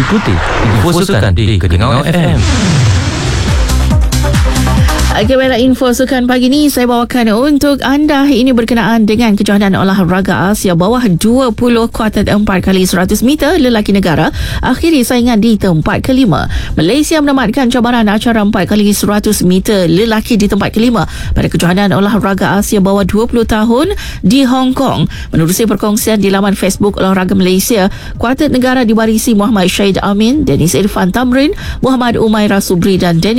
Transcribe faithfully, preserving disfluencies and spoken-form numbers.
Ikuti info sukan di Keningau F M. Okey, baiklah, info sukan pagi ni saya bawakan untuk anda. Ini berkenaan dengan kejohanan olahraga Asia bawah dua puluh kuartet empat kali seratus meter lelaki negara akhiri saingan di tempat kelima. Malaysia menamatkan cabaran acara empat kali seratus meter lelaki di tempat kelima pada kejohanan olahraga Asia bawah dua puluh tahun di Hong Kong. Menerusi perkongsian di laman Facebook Olahraga Malaysia, kuartet negara diwarisi Muhammad Syahid Amin, Dennis Irfan Tamrin, Muhammad Umairah Subri dan Dennis